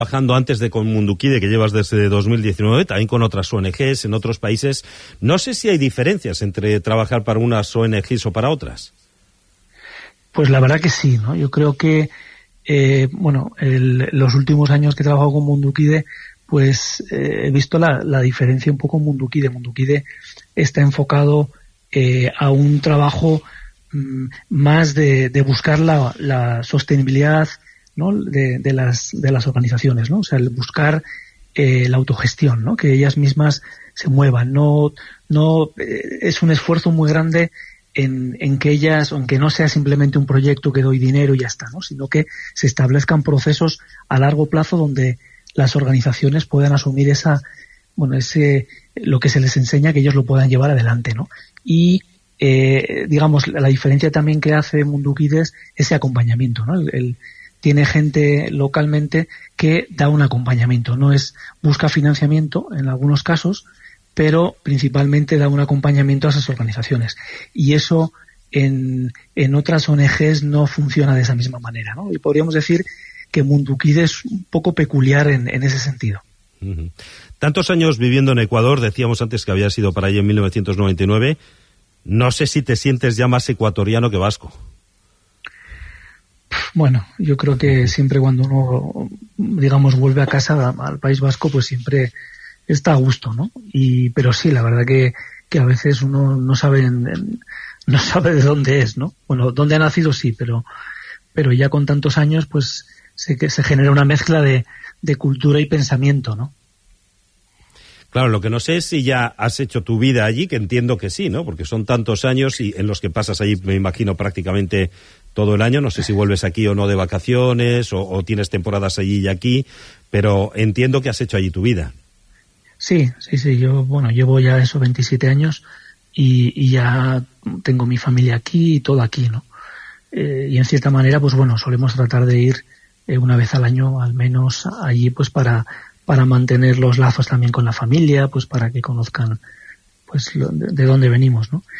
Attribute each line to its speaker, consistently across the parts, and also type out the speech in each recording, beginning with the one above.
Speaker 1: trabajando antes de con Mundukide, que llevas desde 2019, también con otras ONGs en otros países. No sé si hay diferencias entre trabajar para unas ONGs o para otras.
Speaker 2: Pues la verdad que sí, ¿no? Yo creo que, los últimos años que he trabajado con Mundukide, pues he visto la diferencia un poco en Mundukide. Mundukide está enfocado a un trabajo más de buscar la sostenibilidad, ¿no? de las organizaciones, ¿no? O sea, el buscar la autogestión, ¿no? Que ellas mismas se muevan. No es un esfuerzo muy grande en que ellas, aunque no sea simplemente un proyecto que doy dinero y ya está, ¿no? Sino que se establezcan procesos a largo plazo donde las organizaciones puedan asumir lo que se les enseña, que ellos lo puedan llevar adelante, ¿no? Y la diferencia también que hace Mundukide es ese acompañamiento, ¿no? Tiene gente localmente que da un acompañamiento, busca financiamiento en algunos casos, pero principalmente da un acompañamiento a esas organizaciones. Y eso en otras ONGs no funciona de esa misma manera, ¿no? Y podríamos decir que Mundukide es un poco peculiar en ese sentido.
Speaker 1: Uh-huh. Tantos años viviendo en Ecuador, decíamos antes que había sido para allí en 1999. No sé si te sientes ya más ecuatoriano que vasco.
Speaker 2: Bueno, yo creo que siempre cuando uno, vuelve a casa, al País Vasco, pues siempre está a gusto, ¿no? Pero sí, la verdad que a veces uno no sabe de dónde es, ¿no? Bueno, dónde ha nacido sí, pero ya con tantos años, pues se genera una mezcla de cultura y pensamiento, ¿no?
Speaker 1: Claro, lo que no sé es si ya has hecho tu vida allí, que entiendo que sí, ¿no? Porque son tantos años y en los que pasas allí, me imagino, prácticamente todo el año. No sé si vuelves aquí o no de vacaciones o tienes temporadas allí y aquí, pero entiendo que has hecho allí tu vida. Sí.
Speaker 2: Yo, llevo ya 27 años y ya tengo mi familia aquí y todo aquí, ¿no? Y en cierta manera, pues solemos tratar de ir una vez al año, al menos allí, pues para mantener los lazos también con la familia, pues para que conozcan pues de dónde venimos, ¿no?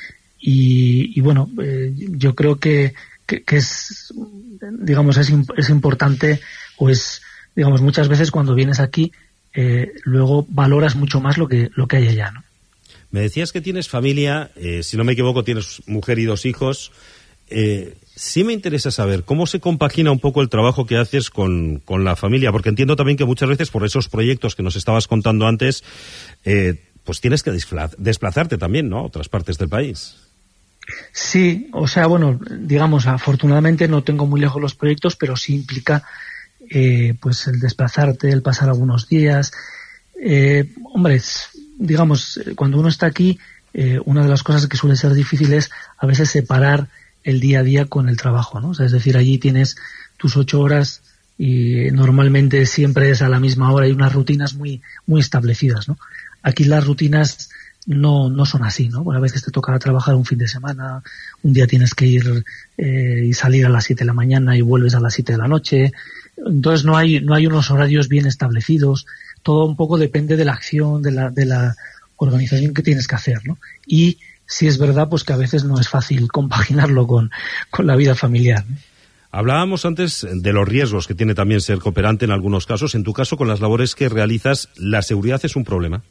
Speaker 2: Yo creo que es, es importante, pues, muchas veces cuando vienes aquí, luego valoras mucho más lo que hay allá, ¿no?
Speaker 1: Me decías que tienes familia, si no me equivoco, tienes mujer y 2 hijos. Sí me interesa saber cómo se compagina un poco el trabajo que haces con la familia, porque entiendo también que muchas veces por esos proyectos que nos estabas contando antes, pues tienes que desplazarte también, ¿no?, a otras partes del país.
Speaker 2: Sí, afortunadamente no tengo muy lejos los proyectos, pero sí implica pues el desplazarte, el pasar algunos días. Cuando uno está aquí, una de las cosas que suele ser difícil es a veces separar el día a día con el trabajo, ¿no? O sea, es decir, allí tienes tus 8 horas y normalmente siempre es a la misma hora y unas rutinas muy, muy establecidas, ¿no? Aquí las rutinas no son así, ¿no? Bueno, a veces te toca trabajar un fin de semana, un día tienes que ir y salir a las 7 de la mañana y vuelves a las 7 de la noche. Entonces no hay unos horarios bien establecidos. Todo un poco depende de la acción, de la organización que tienes que hacer, ¿no? Y sí es verdad pues que a veces no es fácil compaginarlo con la vida familiar, ¿no?
Speaker 1: Hablábamos antes de los riesgos que tiene también ser cooperante en algunos casos. En tu caso, con las labores que realizas, ¿la seguridad es un problema?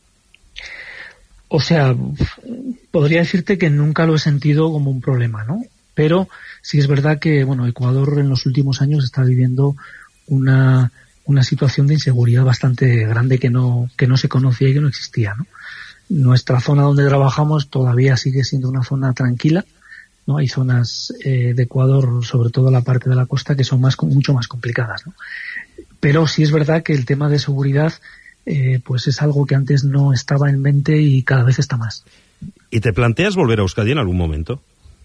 Speaker 2: O sea, podría decirte que nunca lo he sentido como un problema, ¿no? Pero sí es verdad que, Ecuador en los últimos años está viviendo una situación de inseguridad bastante grande que no se conocía y que no existía, ¿no? Nuestra zona donde trabajamos todavía sigue siendo una zona tranquila, ¿no? Hay zonas de Ecuador, sobre todo la parte de la costa, que son mucho más complicadas, ¿no? Pero sí es verdad que el tema de seguridad pues es algo que antes no estaba en mente y cada vez está más.
Speaker 1: ¿Y te planteas volver a Euskadi en algún momento?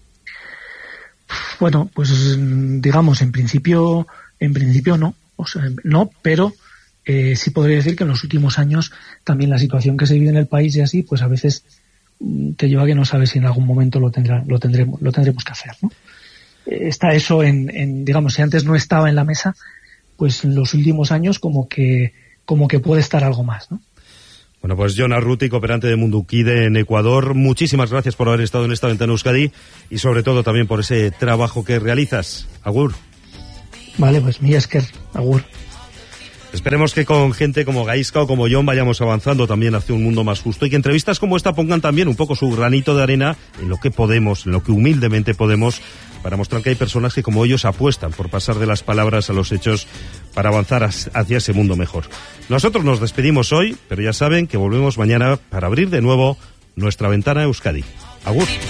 Speaker 2: Bueno, pues en principio no. O sea, no, pero sí podría decir que en los últimos años también la situación que se vive en el país y así, pues a veces te lleva a que no sabes si en algún momento lo tendremos que hacer, ¿no? Está eso si antes no estaba en la mesa, pues en los últimos años como que puede estar algo más, ¿no?
Speaker 1: Bueno, pues Jon Arruti, cooperante de Mundukide en Ecuador, muchísimas gracias por haber estado en esta ventana Euskadi y sobre todo también por ese trabajo que realizas. Agur.
Speaker 2: Vale, pues mila esker, agur.
Speaker 1: Esperemos que con gente como Gaizka o como Jon vayamos avanzando también hacia un mundo más justo y que entrevistas como esta pongan también un poco su granito de arena en lo que podemos, en lo que humildemente podemos, para mostrar que hay personas que como ellos apuestan por pasar de las palabras a los hechos para avanzar hacia ese mundo mejor. Nosotros nos despedimos hoy, pero ya saben que volvemos mañana para abrir de nuevo nuestra ventana a Euskadi. Agur.